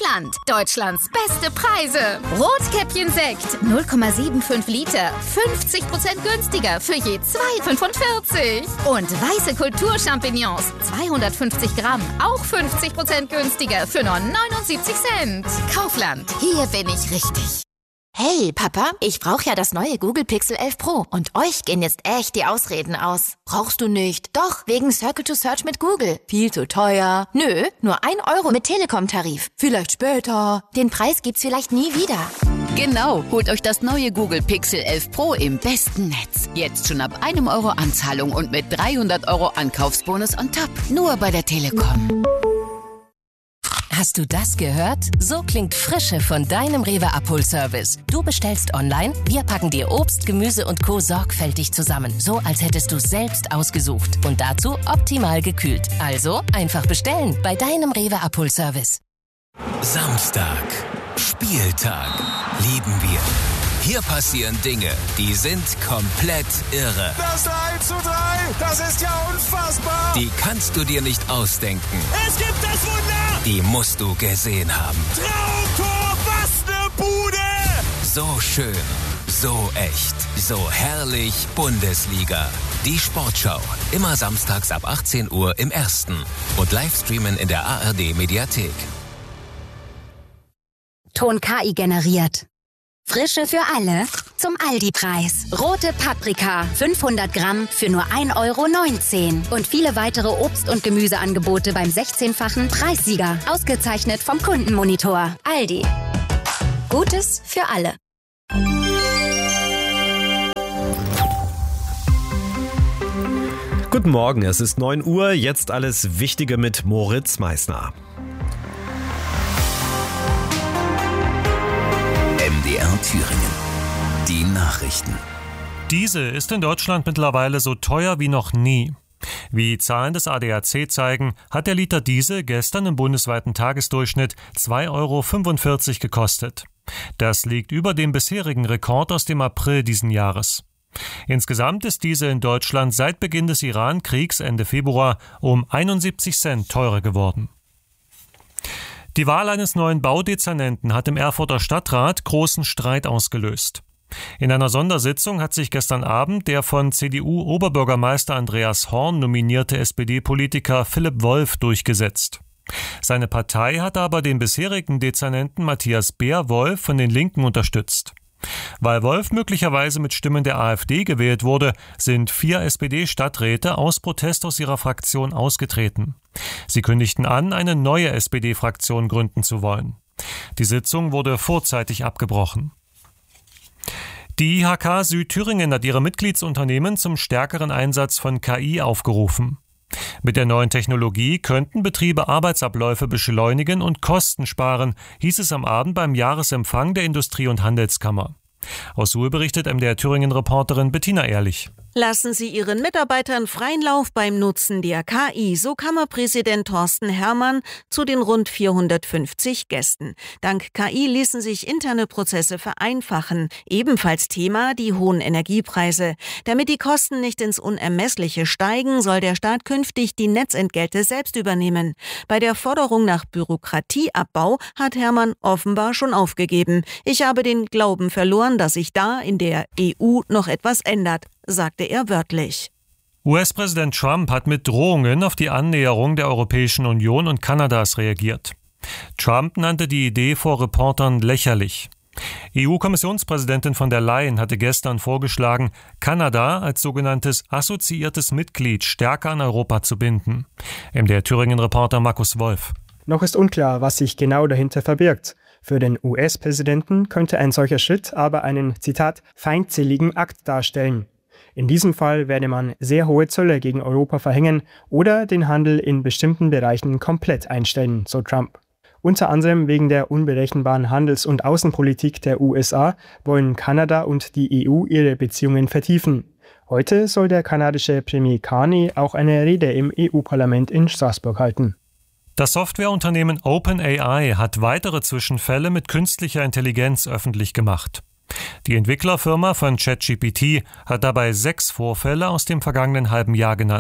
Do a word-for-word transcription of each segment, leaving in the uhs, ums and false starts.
Kaufland. Deutschlands beste Preise. Rotkäppchen-Sekt null Komma fünfundsiebzig Liter. fünfzig Prozent günstiger für je zwei Euro fünfundvierzig. Und weiße Kulturchampignons zweihundertfünfzig Gramm. Auch fünfzig Prozent günstiger für nur neunundsiebzig Cent. Kaufland. Hier bin ich richtig. Hey, Papa, ich brauche ja das neue Google Pixel elf Pro und euch gehen jetzt echt die Ausreden aus. Brauchst du nicht? Doch, wegen Circle to Search mit Google. Viel zu teuer. Nö, nur ein Euro mit Telekom-Tarif. Vielleicht später. Den Preis gibt's vielleicht nie wieder. Genau, holt euch das neue Google Pixel elf Pro im besten Netz. Jetzt schon ab einem Euro Anzahlung und mit dreihundert Euro Ankaufsbonus on top. Nur bei der Telekom. Hast du das gehört? So klingt Frische von deinem Rewe Abholservice. Du bestellst online, wir packen dir Obst, Gemüse und Co. sorgfältig zusammen. So, als hättest du es selbst ausgesucht. Und dazu optimal gekühlt. Also einfach bestellen bei deinem Rewe Abholservice. Samstag. Spieltag. Lieben wir. Hier passieren Dinge, die sind komplett irre. Das eins zu drei, das ist ja unfassbar. Die kannst du dir nicht ausdenken. Es gibt das Wunder. Die musst du gesehen haben. Traumtor, was ne Bude. So schön, so echt, so herrlich Bundesliga. Die Sportschau, immer samstags ab achtzehn Uhr im Ersten und Livestreamen in der A R D-Mediathek. Ton K I generiert. Frische für alle zum Aldi-Preis. Rote Paprika, fünfhundert Gramm für nur ein Euro neunzehn. Und viele weitere Obst- und Gemüseangebote beim sechzehnfachen Preissieger. Ausgezeichnet vom Kundenmonitor. Aldi. Gutes für alle. Guten Morgen, es ist neun Uhr, jetzt alles Wichtige mit Moritz Meissner. M D R Thüringen. Die Nachrichten. Diesel ist in Deutschland mittlerweile so teuer wie noch nie. Wie Zahlen des A D A C zeigen, hat der Liter Diesel gestern im bundesweiten Tagesdurchschnitt zwei Euro fünfundvierzig gekostet. Das liegt über dem bisherigen Rekord aus dem April diesen Jahres. Insgesamt ist Diesel in Deutschland seit Beginn des Iran-Kriegs Ende Februar um einundsiebzig Cent teurer geworden. Die Wahl eines neuen Baudezernenten hat im Erfurter Stadtrat großen Streit ausgelöst. In einer Sondersitzung hat sich gestern Abend der von C D U-Oberbürgermeister Andreas Horn nominierte S P D-Politiker Philipp Wolf durchgesetzt. Seine Partei hat aber den bisherigen Dezernenten Matthias Beer-Wolf von den Linken unterstützt. Weil Wolf möglicherweise mit Stimmen der AfD gewählt wurde, sind vier S P D-Stadträte aus Protest aus ihrer Fraktion ausgetreten. Sie kündigten an, eine neue S P D-Fraktion gründen zu wollen. Die Sitzung wurde vorzeitig abgebrochen. Die I H K Südthüringen hat ihre Mitgliedsunternehmen zum stärkeren Einsatz von K I aufgerufen. Mit der neuen Technologie könnten Betriebe Arbeitsabläufe beschleunigen und Kosten sparen, hieß es am Abend beim Jahresempfang der Industrie- und Handelskammer. Aus Suhl berichtet M D R Thüringen-Reporterin Bettina Ehrlich. Lassen Sie Ihren Mitarbeitern freien Lauf beim Nutzen der K I, so Kammerpräsident Thorsten Herrmann zu den rund vierhundertfünfzig Gästen. Dank K I ließen sich interne Prozesse vereinfachen. Ebenfalls Thema die hohen Energiepreise. Damit die Kosten nicht ins Unermessliche steigen, soll der Staat künftig die Netzentgelte selbst übernehmen. Bei der Forderung nach Bürokratieabbau hat Herrmann offenbar schon aufgegeben. Ich habe den Glauben verloren, dass sich da in der E U noch etwas ändert, sagte er wörtlich. U S-Präsident Trump hat mit Drohungen auf die Annäherung der Europäischen Union und Kanadas reagiert. Trump nannte die Idee vor Reportern lächerlich. E U-Kommissionspräsidentin von der Leyen hatte gestern vorgeschlagen, Kanada als sogenanntes assoziiertes Mitglied stärker an Europa zu binden. M D R Thüringen-Reporter Markus Wolf. Noch ist unklar, was sich genau dahinter verbirgt. Für den U S-Präsidenten könnte ein solcher Schritt aber einen, Zitat, feindseligen Akt darstellen. In diesem Fall werde man sehr hohe Zölle gegen Europa verhängen oder den Handel in bestimmten Bereichen komplett einstellen, so Trump. Unter anderem wegen der unberechenbaren Handels- und Außenpolitik der U S A wollen Kanada und die E U ihre Beziehungen vertiefen. Heute soll der kanadische Premier Carney auch eine Rede im E U-Parlament in Straßburg halten. Das Softwareunternehmen OpenAI hat weitere Zwischenfälle mit künstlicher Intelligenz öffentlich gemacht. Die Entwicklerfirma von ChatGPT hat dabei sechs Vorfälle aus dem vergangenen halben Jahr genannt.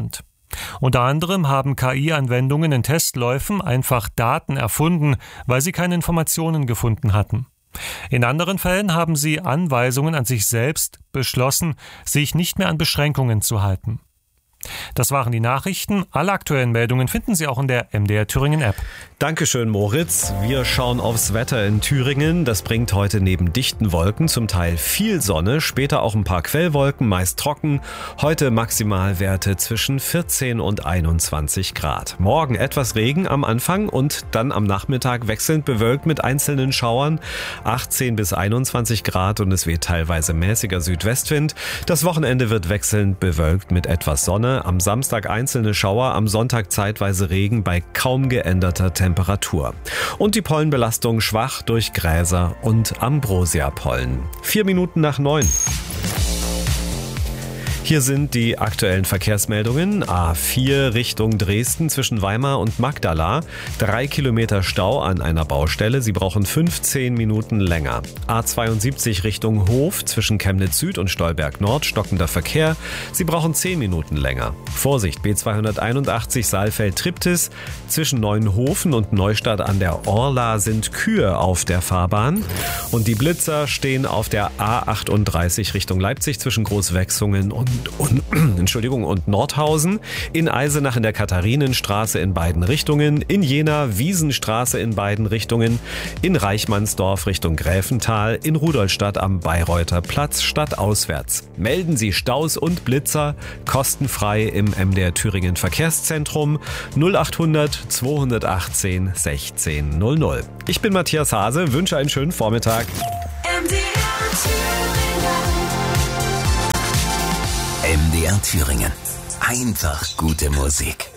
Unter anderem haben K I-Anwendungen in Testläufen einfach Daten erfunden, weil sie keine Informationen gefunden hatten. In anderen Fällen haben sie Anweisungen an sich selbst beschlossen, sich nicht mehr an Beschränkungen zu halten. Das waren die Nachrichten. Alle aktuellen Meldungen finden Sie auch in der M D R Thüringen App. Dankeschön, Moritz. Wir schauen aufs Wetter in Thüringen. Das bringt heute neben dichten Wolken zum Teil viel Sonne, später auch ein paar Quellwolken, meist trocken. Heute Maximalwerte zwischen vierzehn und einundzwanzig Grad. Morgen etwas Regen am Anfang und dann am Nachmittag wechselnd bewölkt mit einzelnen Schauern. achtzehn bis einundzwanzig Grad und es weht teilweise mäßiger Südwestwind. Das Wochenende wird wechselnd bewölkt mit etwas Sonne. Am Samstag einzelne Schauer, am Sonntag zeitweise Regen bei kaum geänderter Temperatur. Temperatur. Und die Pollenbelastung schwach durch Gräser und Ambrosia-Pollen. Vier Minuten nach neun. Hier sind die aktuellen Verkehrsmeldungen. A vier Richtung Dresden zwischen Weimar und Magdala. Drei Kilometer Stau an einer Baustelle. Sie brauchen fünfzehn Minuten länger. A zweiundsiebzig Richtung Hof zwischen Chemnitz Süd und Stolberg Nord. Stockender Verkehr. Sie brauchen zehn Minuten länger. Vorsicht, B zweihunderteinundachtzig Saalfeld-Triptis. Zwischen Neuenhofen und Neustadt an der Orla sind Kühe auf der Fahrbahn. Und die Blitzer stehen auf der A achtunddreißig Richtung Leipzig zwischen Großwechsungen und Und, Entschuldigung, und Nordhausen, in Eisenach in der Katharinenstraße in beiden Richtungen, in Jena Wiesenstraße in beiden Richtungen, in Reichmannsdorf Richtung Gräfental, in Rudolstadt am Bayreuther Platz stadtauswärts. Melden Sie Staus und Blitzer kostenfrei im M D R Thüringen Verkehrszentrum null achthundert zweihundertachtzehn sechzehn null null. Ich bin Matthias Hase, wünsche einen schönen Vormittag. M D R Thüringen. M D R Thüringen. Einfach gute Musik.